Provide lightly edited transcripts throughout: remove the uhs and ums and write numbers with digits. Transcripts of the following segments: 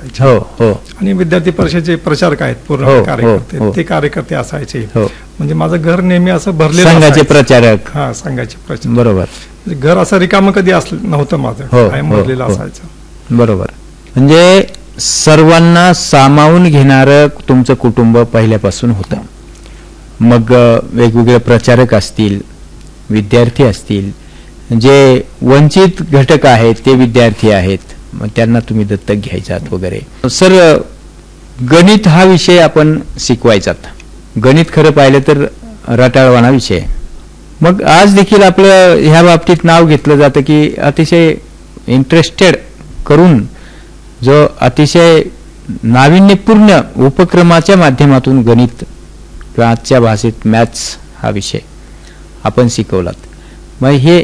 असायचे. हो हो आणि विद्यार्थी परिषदेचे प्रचारक आहेत पूर्ण हो, कार्यकर्ते, हो. ते कार्यकर्ते असायचे. हो. म्हणजे माझं घर नेहमी असं भरलेलं संघाचे असायचं. प्रचारक. हा, संघाचे प्रचारक. बरोबर. म्हणजे घर असं रिकामं कधी नव्हतं माझं, हो, कायम हो, भरलेलं हो. असायचं. बरोबर. म्हणजे सर्वांना सामावून घेणारं तुमचं कुटुंब पहिल्यापासून होतं. मग वेगवेगळे प्रचारक असतील, विद्यार्थी असतील, जे वंचित घटक आहेत ते विद्यार्थी आहेत, मग त्यांना तुम्ही दत्तक घ्यायचात वगैरे. सर, गणित हा विषय आपण शिकवायचात. गणित खरं पाहिलं तर रटाळवाणा विषय. मग आज देखील आपलं ह्या बाबतीत नाव घेतलं जातं की अतिशय इंटरेस्टेड करून जो अतिशय नाविन्यपूर्ण उपक्रमाच्या माध्यमातून गणित किंवा आजच्या भाषेत मॅथ्स हा विषय आपण शिकवलात. मग हे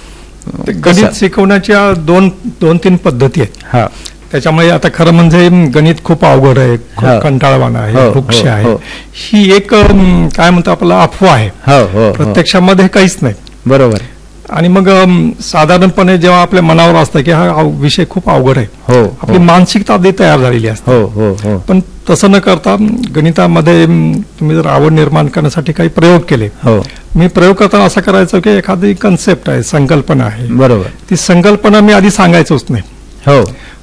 गणित शिकवण्याच्या दोन तीन पद्धती आहेत. हा, त्याच्यामुळे आता खरं म्हणजे गणित खूप अवघड आहे, खूप हो. कंटाळवाणं आहे, हो, वृक्ष हो, आहे, हो. ही एक काय म्हणतो आपला अफवा आहे. हो हो, प्रत्यक्षामध्ये काहीच नाही. बरोबर. आणि मग साधारणपणे जेव्हा आपल्या मनावर असतं की हा विषय खूप अवघड आहे, हो आपली मानसिकता आधी तयार झालेली असते. हो हो हो पण तसं न करता गणितामध्ये तुम्ही जर आवड निर्माण करण्यासाठी काही प्रयोग केले. हो, मी प्रयोग करताना असं करायचं की एखादी कन्सेप्ट आहे, संकल्पना आहे, बरोबर. ती संकल्पना मी आधी सांगायचोच नाही. हो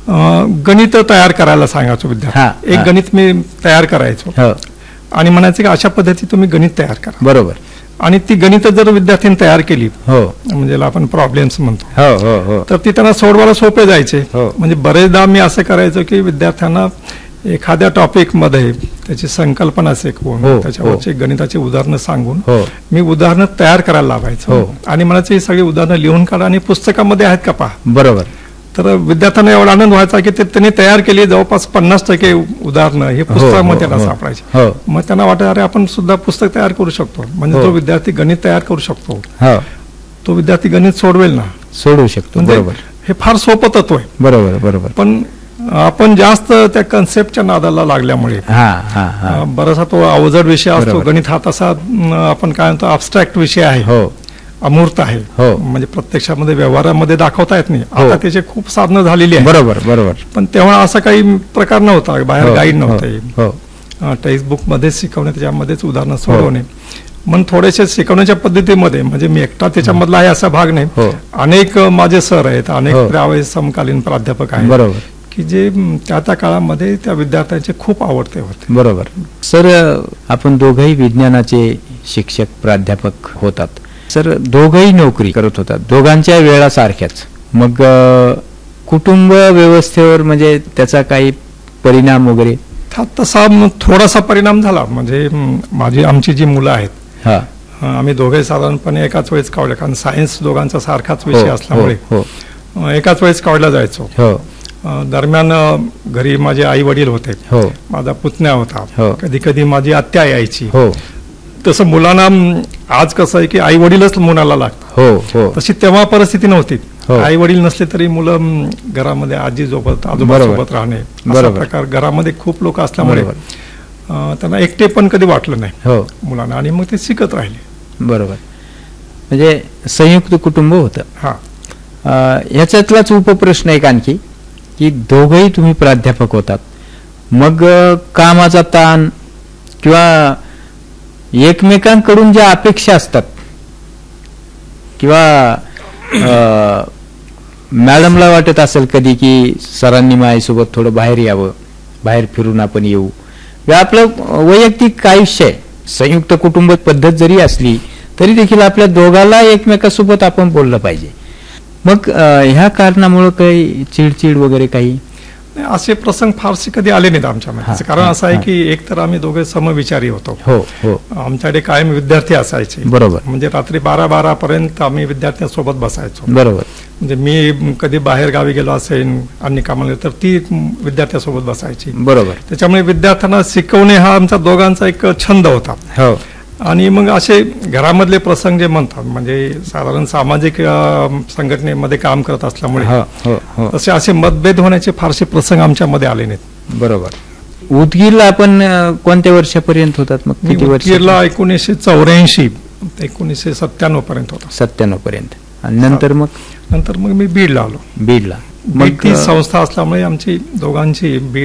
गणित तयार करायला सांगायचो विद्यार्थी. एक गणित मी तयार करायचो हो, आणि म्हणायचं की अशा पद्धती तुम्ही गणित तयार करा. बरोबर. आणि ती गणित जर विद्यार्थ्यांनी तयार केली, हो म्हणजे ज्याला आपण प्रॉब्लेम्स म्हणतो, हो हो हो, तर ती त्यांना सोडवायला सोपे जायचे. हो. म्हणजे बरेचदा मी असं करायचो की विद्यार्थ्यांना एखाद्या टॉपिक मध्ये त्याची संकल्पना शिकवून हो, त्याच्यावरचे गणिताची उदाहरणं सांगून हो. मी उदाहरणं तयार करायला लावायचो. हो. आणि म्हणायचं ही सगळी उदाहरणं लिहून काढा आणि पुस्तकामध्ये आहेत का पहा. बरोबर. तर विद्यार्थ्यांना एवढा आनंद व्हायचा की त्यांनी तयार केली जवळपास 50% उदाहरणं हे पुस्तकामध्ये त्यांना हो. सापडायचे. मग त्यांना वाटत अरे आपण सुद्धा पुस्तक तयार करू शकतो. म्हणजे जो विद्यार्थी गणित तयार करू शकतो, हो, तो विद्यार्थी गणित सोडवेल ना, सोडू शकतो. म्हणजे बरोबर. हे फार सोपं तत्व आहे. बरोबर बरोबर. पण आपण जास्त त्या कन्सेप्टच्या नादाला लागल्यामुळे हा हा हा, बराचसा तो अवजड विषय असतो. बरोबर. गणित हा तसा आपण काय म्हणतो अबस्ट्रॅक्ट विषय आहे, हो अमूर्त आहे. हो. म्हणजे प्रत्यक्षामध्ये व्यवहारामध्ये दाखवता येत नाही. हो. आता त्याचे खूप साधनं झालेली आहेत. बरोबर बरोबर. पण तेव्हा असा काही प्रकार नव्हता. बाहेर हो, गाईड हो, नव्हते. हो टेक्स्टबुक मध्येच शिकवणे, त्याच्यामध्येच उदाहरणं सोडवणे. मग थोडेसे शिकवण्याच्या पद्धतीमध्ये म्हणजे मी एकटा त्याच्यामधला आहे असा भाग नाही. हो. अनेक माझे सर आहेत, हो. अनेक त्यावेळेस समकालीन प्राध्यापक आहेत, बरोबर की जे त्या काळामध्ये त्या विद्यार्थ्यांचे खूप आवडते होते. बरोबर. सर, आपण दोघंही विज्ञानाचे शिक्षक प्राध्यापक होतात. सर, दोघंही नोकरी करत होतात, दोघांच्या वेळा सारख्याच. मग कुटुंब व्यवस्थेवर म्हणजे त्याचा काही परिणाम वगैरे? तसा थोडासा परिणाम झाला. म्हणजे आमची जी मुलं आहेत, हा, आम्ही दोघे साधारणपणे एकाच वेळेस कावले, कारण सायन्स दोघांचा सारखाच विषय असल्यामुळे हो एकाच वेळेस कावला जायचो. हो दरम्यान घरी माझे आई वडील होते, हो माझा पुतण्या होता, हो. कधी कधी माझी आत्या यायची. हो तसं मुलांना आज कसं आहे की आई वडीलच मुलाला लागतात, हो हो, तशी तेव्हा परिस्थिती नव्हती. हो. आई वडील नसले तरी मुलं घरामध्ये आजी सोबत आजोबा बरोबर. सोबत राहणे असा बरोबर. प्रकार. घरामध्ये खूप लोक असल्यामुळे बरोबर. त्यांना एकटे पण कधी वाटलं नाही हो, मुलांना, आणि मग ते शिकत राहिले. बरोबर. म्हणजे संयुक्त कुटुंब होतं. हा, ह्याच्यातलाच उपप्रश्न एक आणखी, की दोघंही तुम्ही प्राध्यापक होतात, मग कामाचा ताण किंवा एकमेकांकडून ज्या अपेक्षा असतात किंवा मॅडमला वाटत असेल कधी की सरांनी माझ्यासोबत थोडं बाहेर यावं, बाहेर फिरून आपण येऊ, किंवा आपलं वैयक्तिक आयुष्य आहे, संयुक्त कुटुंब पद्धत जरी असली तरी देखील आपल्या दोघाला एकमेकासोबत आपण बोललं पाहिजे. मग ह्या कारणामुळे काही चिडचिड वगैरे काही असे प्रसंग फारसे कधी आले नाहीत आमच्यामध्ये. कारण असं आहे की एक तर आम्ही दोघे समविचारी होतो. हो हो, आमच्याकडे कायम विद्यार्थी असायचे. बरोबर. म्हणजे रात्री 12-12 पर्यंत आम्ही विद्यार्थ्यांसोबत बसायचो. बरोबर. म्हणजे मी कधी बाहेर गावी गेलो असेल अन्य कामाला तर ती विद्यार्थ्यासोबत बसायची. बरोबर. त्याच्यामुळे विद्यार्थ्यांना शिकवणे हा आमचा दोघांचा एक छंद होता. हो. आणि मग असे घरामधले प्रसंग जे म्हणतात, म्हणजे साधारण सामाजिक संघटनेमध्ये काम करत असल्यामुळे हो हो हो, तसे असे मतभेद होण्याचे फारसे प्रसंग आमच्यामध्ये आले नाहीत. बरोबर. उदगीरला आपण कोणत्या वर्षापर्यंत होतात? मग किती वर्ष? उदगीरला 1984 ते 1997 पर्यंत होता. 97 पर्यंत. आणि नंतर मग मी बीडला आलो. बीडला. मग ती संस्था असल्यामुळे आमची दोघांची